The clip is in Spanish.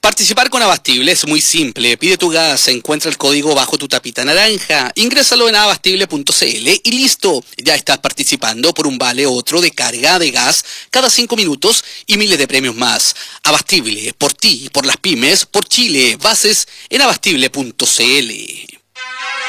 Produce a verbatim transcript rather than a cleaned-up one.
Participar con Abastible es muy simple. Pide tu gas, encuentra el código bajo tu tapita naranja, ingrésalo en abastible punto cl y listo. Ya estás participando por un vale otro de carga de gas cada cinco minutos y miles de premios más. Abastible, por ti, por las pymes, por Chile. Bases en abastible punto cl.